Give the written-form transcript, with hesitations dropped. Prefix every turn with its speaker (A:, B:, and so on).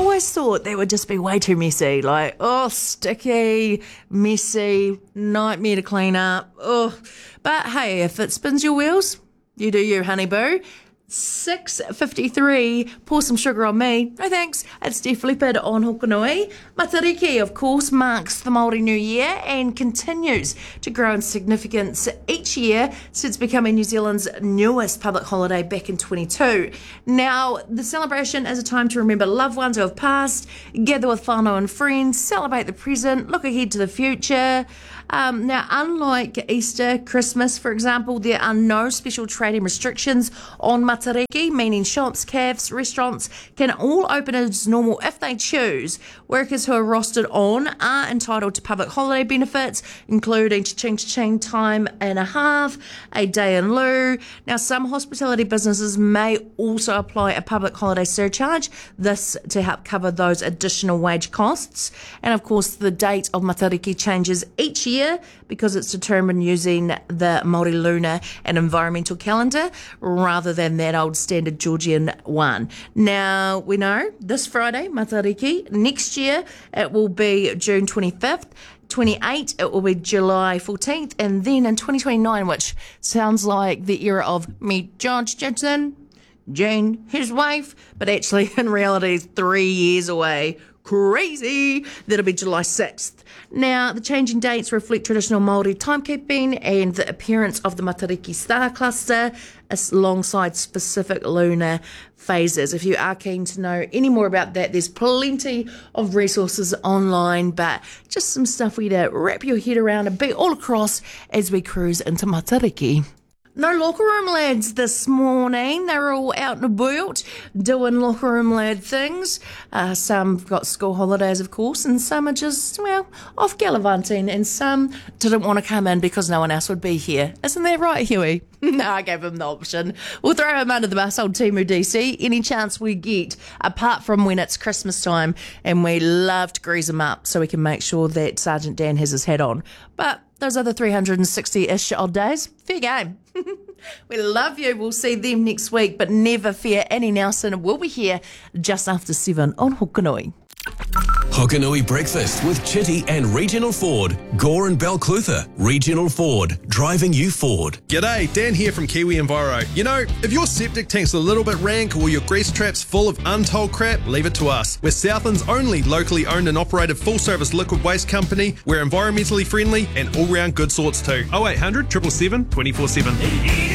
A: always thought they would just be way too messy. Like, sticky, messy, nightmare to clean up. But hey, if it spins your wheels, you do you, honey boo. 6:53, pour some sugar on me. No thanks, it's Steph Leopard on Hokanui. Matariki, of course, marks the Māori New Year and continues to grow in significance each year since becoming New Zealand's newest public holiday back in 22. Now, the celebration is a time to remember loved ones who have passed, gather with whānau and friends, celebrate the present, look ahead to the future. Now, unlike Easter, Christmas, for example, there are no special trading restrictions on Matariki, meaning shops, cafes, restaurants can all open as normal if they choose. Workers who are rostered on are entitled to public holiday benefits, including cha-ching time and a half, a day in lieu. Now, some hospitality businesses may also apply a public holiday surcharge, this to help cover those additional wage costs. And of course, the date of Matariki changes each year because it's determined using the Māori lunar and environmental calendar rather than that old standard Georgian one. Now, we know this Friday, Matariki. Next year, it will be June 25th. 28, it will be July 14th. And then in 2029, which sounds like the era of Meet George Jetson, Jane, his wife, but actually in reality is 3 years away. Crazy. That'll be July 6th. Now, the changing dates reflect traditional Māori timekeeping and the appearance of the Matariki star cluster alongside specific lunar phases. If you are keen to know any more about that, there's plenty of resources online, but just some stuff for you to wrap your head around and be all across as we cruise into Matariki. No locker room lads this morning. They're all out and about doing locker room lad things. Some got school holidays, of course, and some are just, off gallivanting, and some didn't want to come in because no one else would be here. Isn't that right, Huey? No, I gave him the option. We'll throw him under the bus, old Timu DC, any chance we get, apart from when it's Christmas time, and we love to grease him up so we can make sure that Sergeant Dan has his hat on. But those other 360-ish odd days, fair game. We love you. We'll see them next week, but never fear, Annie Nelson will be here just after 7 on Hokanui.
B: Hokanui Breakfast with Chitty and Regional Ford. Gore and Balclutha. Regional Ford. Driving you forward.
C: G'day, Dan here from Kiwi Enviro. You know, if your septic tank's a little bit rank or your grease trap's full of untold crap, leave it to us. We're Southland's only locally owned and operated full-service liquid waste company. We're environmentally friendly and all-round good sorts too. 0800 777 24/7.